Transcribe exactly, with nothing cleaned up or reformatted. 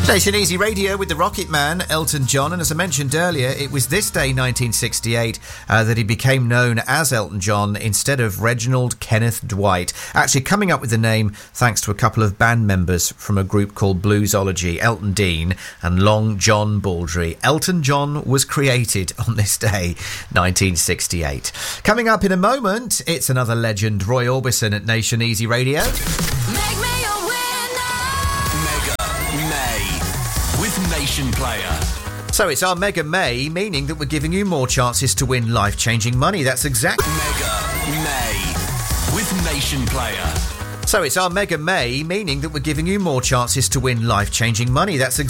Nation Easy Radio with the Rocket Man, Elton John, and as I mentioned earlier, it was this day, nineteen sixty-eight, uh, that he became known as Elton John instead of Reginald Kenneth Dwight. Actually coming up with the name thanks to a couple of band members from a group called Bluesology, Elton Dean and Long John Baldry. Elton John was created on this day, nineteen sixty-eight. Coming up in a moment, it's another legend, Roy Orbison at Nation Easy Radio. Make me a winner. Mega May with Nation Player. So it's our Mega May, meaning that we're giving you more chances to win life-changing money. That's exactly... Mega May with Nation Player. So it's our Mega May, meaning that we're giving you more chances to win life-changing money. That's exactly...